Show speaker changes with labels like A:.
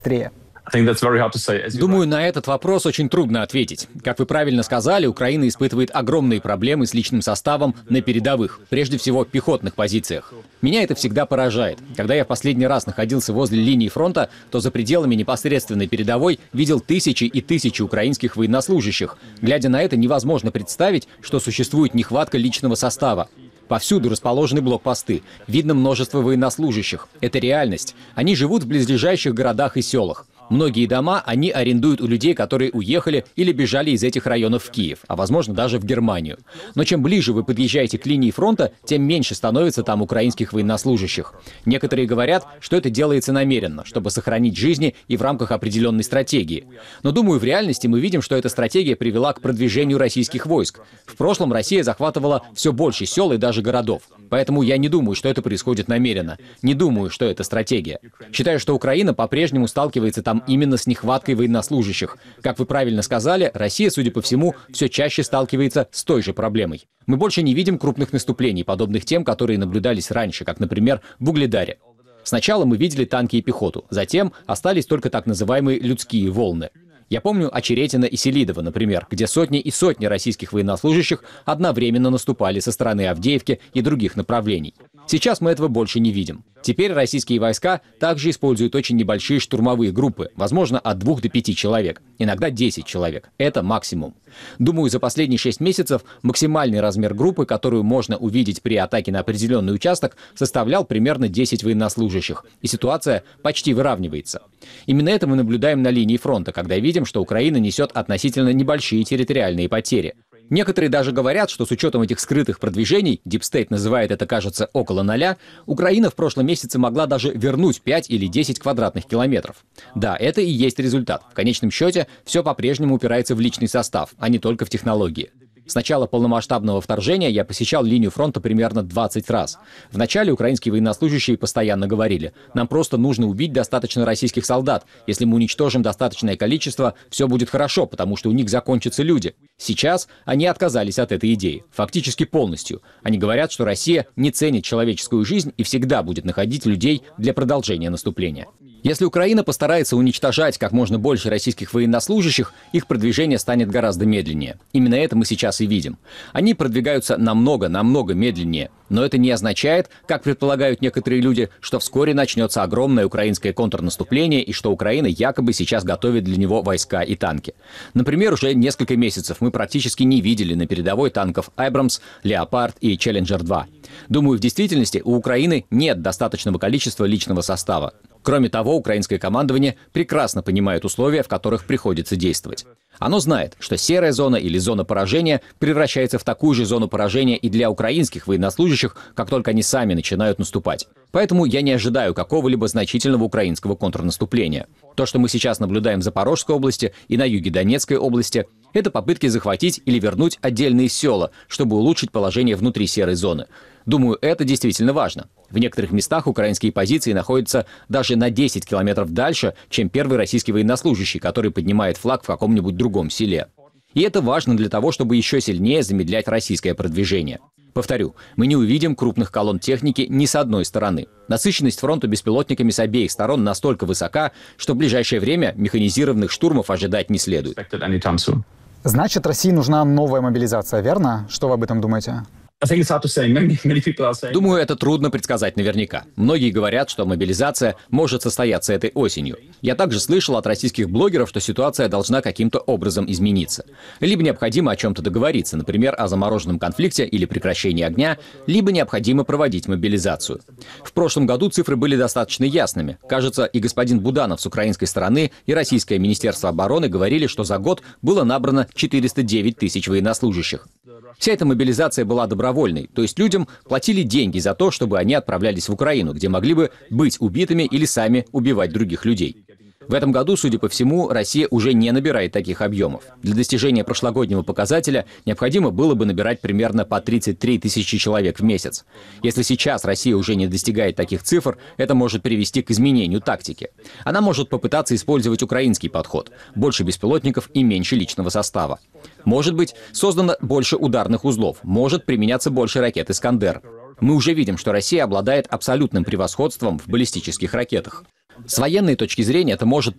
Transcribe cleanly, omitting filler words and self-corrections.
A: Думаю, на этот вопрос очень трудно ответить. Как вы правильно сказали, Украина испытывает огромные проблемы с личным составом на передовых, прежде всего пехотных позициях. Меня это всегда поражает. Когда я в последний раз находился возле линии фронта, то за пределами непосредственной передовой видел тысячи и тысячи украинских военнослужащих. Глядя на это, невозможно представить, что существует нехватка личного состава. Повсюду расположены блокпосты. Видно множество военнослужащих. Это реальность. Они живут в близлежащих городах и селах. Многие дома они арендуют у людей, которые уехали или бежали из этих районов в Киев, а возможно даже в Германию. Но чем ближе вы подъезжаете к линии фронта, тем меньше становится там украинских военнослужащих. Некоторые говорят, что это делается намеренно, чтобы сохранить жизни и в рамках определенной стратегии. Но думаю, в реальности мы видим, что эта стратегия привела к продвижению российских войск. В прошлом Россия захватывала все больше сел и даже городов. Поэтому я не думаю, что это происходит намеренно. Не думаю, что это стратегия. Считаю, что Украина по-прежнему сталкивается там именно с нехваткой военнослужащих. Как вы правильно сказали, Россия, судя по всему, все чаще сталкивается с той же проблемой. Мы больше не видим крупных наступлений, подобных тем, которые наблюдались раньше, как, например, в Угледаре. Сначала мы видели танки и пехоту, затем остались только так называемые людские волны. Я помню Очеретино и Селидово, например, где сотни и сотни российских военнослужащих одновременно наступали со стороны Авдеевки и других направлений. Сейчас мы этого больше не видим. Теперь российские войска также используют очень небольшие штурмовые группы, возможно, от 2 до 5 человек, иногда 10 человек. Это максимум. Думаю, за последние 6 месяцев максимальный размер группы, которую можно увидеть при атаке на определенный участок, составлял примерно 10 военнослужащих, и ситуация почти выравнивается. Именно это мы наблюдаем на линии фронта, когда видим, что Украина несет относительно небольшие территориальные потери. Некоторые даже говорят, что с учетом этих скрытых продвижений, Deep State называет это, кажется, около 0, Украина в прошлом месяце могла даже вернуть 5 или 10 квадратных километров. Да, это и есть результат. В конечном счете, все по-прежнему упирается в личный состав, а не только в технологии. С начала полномасштабного вторжения я посещал линию фронта примерно 20 раз. Вначале украинские военнослужащие постоянно говорили: нам просто нужно убить достаточно российских солдат. Если мы уничтожим достаточное количество, все будет хорошо, потому что у них закончатся люди. Сейчас они отказались от этой идеи. Фактически полностью. Они говорят, что Россия не ценит человеческую жизнь и всегда будет находить людей для продолжения наступления. Если Украина постарается уничтожать как можно больше российских военнослужащих, их продвижение станет гораздо медленнее. Именно это мы сейчас и видим. Они продвигаются намного медленнее. Но это не означает, как предполагают некоторые люди, что вскоре начнется огромное украинское контрнаступление и что Украина якобы сейчас готовит для него войска и танки. Например, уже несколько месяцев мы практически не видели на передовой танков «Абрамс», «Леопард» и «Челленджер-2». Думаю, в действительности у Украины нет достаточного количества личного состава. Кроме того, украинское командование прекрасно понимает условия, в которых приходится действовать. Оно знает, что серая зона или зона поражения превращается в такую же зону поражения и для украинских военнослужащих, как только они сами начинают наступать. Поэтому я не ожидаю какого-либо значительного украинского контрнаступления. То, что мы сейчас наблюдаем в Запорожской области и на юге Донецкой области, это попытки захватить или вернуть отдельные села, чтобы улучшить положение внутри серой зоны. Думаю, это действительно важно. В некоторых местах украинские позиции находятся даже на 10 километров дальше, чем первый российский военнослужащий, который поднимает флаг в каком-нибудь другом селе. И это важно для того, чтобы еще сильнее замедлять российское продвижение. Повторю, мы не увидим крупных колонн техники ни с одной стороны. Насыщенность фронта беспилотниками с обеих сторон настолько высока, что в ближайшее время механизированных штурмов ожидать не следует.
B: Значит, России нужна новая мобилизация, верно? Что вы об этом думаете?
A: Думаю, это трудно предсказать наверняка. Многие говорят, что мобилизация может состояться этой осенью. Я также слышал от российских блогеров, что ситуация должна каким-то образом измениться. Либо необходимо о чем-то договориться, например, о замороженном конфликте или прекращении огня, либо необходимо проводить мобилизацию. В прошлом году цифры были достаточно ясными. Кажется, и господин Буданов с украинской стороны, и Российское Министерство обороны говорили, что за год было набрано 409 тысяч военнослужащих. Вся эта мобилизация была добровольной, то есть людям платили деньги за то, чтобы они отправлялись в Украину, где могли бы быть убитыми или сами убивать других людей. В этом году, судя по всему, Россия уже не набирает таких объемов. Для достижения прошлогоднего показателя необходимо было бы набирать примерно по 33 тысячи человек в месяц. Если сейчас Россия уже не достигает таких цифр, это может привести к изменению тактики. Она может попытаться использовать украинский подход – больше беспилотников и меньше личного состава. Может быть, создано больше ударных узлов, может применяться больше ракет «Искандер». Мы уже видим, что Россия обладает абсолютным превосходством в баллистических ракетах. С военной точки зрения это может